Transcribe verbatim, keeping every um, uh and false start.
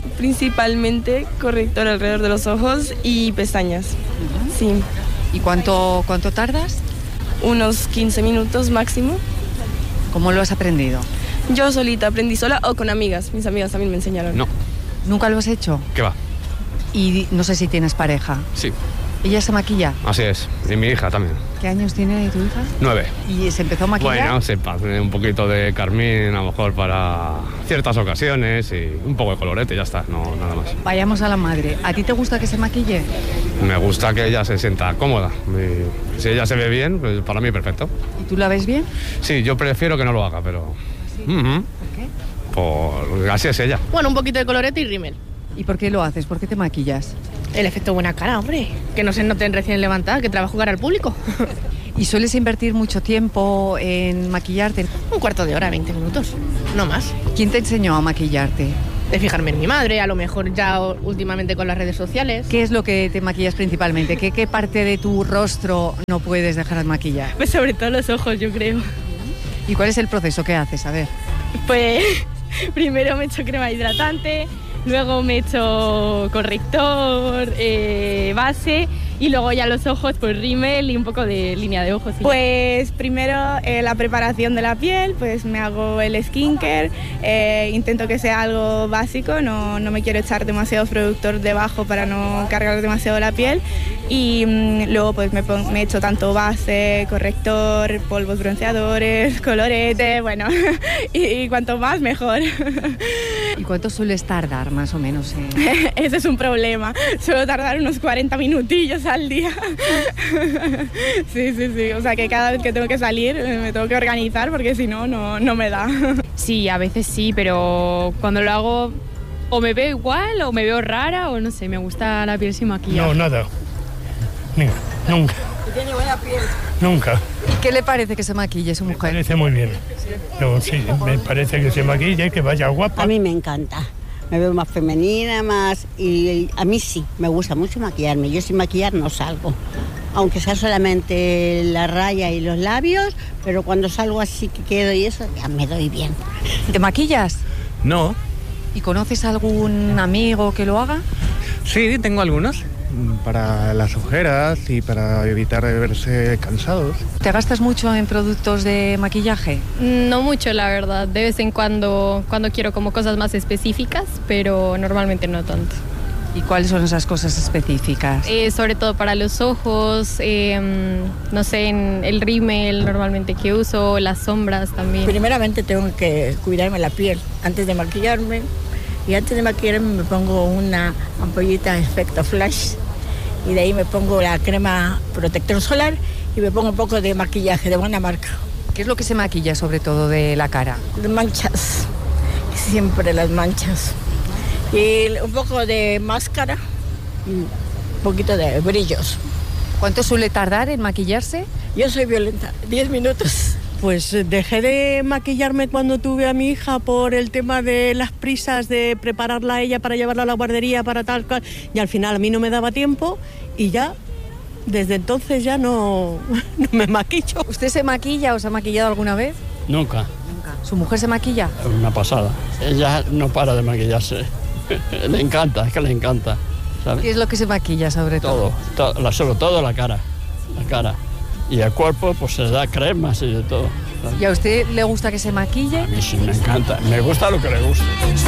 principalmente corrector alrededor de los ojos y pestañas. Uh-huh. Sí. ¿Y cuánto, cuánto tardas? Unos quince minutos máximo. ¿Cómo lo has aprendido? Yo solita, aprendí sola o con amigas. Mis amigas también me enseñaron. No. ¿Nunca lo has hecho? ¿Qué va? Y no sé si tienes pareja. Sí. ¿Ella se maquilla? Así es. Y mi hija también. ¿Qué años tiene tu hija? Nueve. ¿Y se empezó a maquillar? Bueno, se pone un poquito de carmín, a lo mejor para ciertas ocasiones y un poco de colorete, ya está, no nada más. Vayamos a la madre. ¿A ti te gusta que se maquille? Me gusta que ella se sienta cómoda. Y si ella se ve bien, pues para mí perfecto. ¿Y tú la ves bien? Sí, yo prefiero que no lo haga, pero... ¿Sí? Uh-huh. ¿Por qué? Por... Así es ella. Bueno, un poquito de colorete y rímel. ¿Y por qué lo haces? ¿Por qué te maquillas? El efecto buena cara, hombre. Que no se noten recién levantada, que trabajo cara al público. ¿Y sueles invertir mucho tiempo en maquillarte? Un cuarto de hora, veinte minutos, no más. ¿Quién te enseñó a maquillarte? De fijarme en mi madre, a lo mejor ya últimamente con las redes sociales. ¿Qué es lo que te maquillas principalmente? ¿Qué, qué parte de tu rostro no puedes dejar de maquillar? Pues sobre todo los ojos, yo creo. ¿Y cuál es el proceso que haces? A ver. Pues primero me echo crema hidratante, luego me echo corrector, eh, base y luego ya los ojos, pues rímel y un poco de línea de ojos. Pues primero eh, la preparación de la piel, pues me hago el skincare, eh, intento que sea algo básico, no, no me quiero echar demasiado productor debajo para no cargar demasiado la piel y mmm, luego pues me, pon, me echo tanto base, corrector, polvos bronceadores, colorete, bueno, y, y cuanto más mejor. ¿Y cuánto sueles tardar más o menos? Eh? Ese es un problema, suelo tardar unos cuarenta minutillos al día. Sí, sí, sí, o sea que cada vez que tengo que salir me tengo que organizar porque si no, no, no me da. Sí, a veces sí, pero cuando lo hago o me veo igual o me veo rara o no sé, me gusta la piel sin maquillar. No, nada. Ni, nunca. ¿Tiene buena piel? Nunca. ¿Y qué le parece que se maquille su mujer? Me parece muy bien. Yo, sí, me parece que se maquille, que vaya guapa. A mí me encanta. Me veo más femenina, más... Y a mí sí, me gusta mucho maquillarme. Yo sin maquillar no salgo. Aunque sea solamente la raya y los labios, pero cuando salgo así que quedo y eso, ya me doy bien. ¿Te maquillas? No. ¿Y conoces algún amigo que lo haga? Sí, tengo algunos. Para las ojeras y para evitar verse cansados. ¿Te gastas mucho en productos de maquillaje? No mucho, la verdad. De vez en cuando, cuando quiero como cosas más específicas, pero normalmente no tanto. ¿Y cuáles son esas cosas específicas? Eh, sobre todo para los ojos, eh, no sé, en el rímel normalmente que uso, las sombras también. Primeramente tengo que cuidarme la piel antes de maquillarme. Y antes de maquillarme me pongo una ampollita de efecto flash y de ahí me pongo la crema protector solar y me pongo un poco de maquillaje de buena marca. ¿Qué es lo que se maquilla sobre todo de la cara? Las manchas, siempre las manchas. Y un poco de máscara y un poquito de brillos. ¿Cuánto suele tardar en maquillarse? Yo soy violenta, diez minutos. Pues dejé de maquillarme cuando tuve a mi hija por el tema de las prisas de prepararla a ella para llevarla a la guardería, para tal, cual, y al final a mí no me daba tiempo y ya, desde entonces ya no, no me maquillo. ¿Usted se maquilla o se ha maquillado alguna vez? Nunca. Nunca. ¿Su mujer se maquilla? Es una pasada. Ella no para de maquillarse. Le encanta, es que le encanta. ¿Sabe? ¿Qué es lo que se maquilla sobre todo? Todo, todo sobre todo la cara, la cara. Y el cuerpo pues se da cremas y de todo. ¿Y a usted le gusta que se maquille? A mí sí me encanta, me gusta lo que le gusta.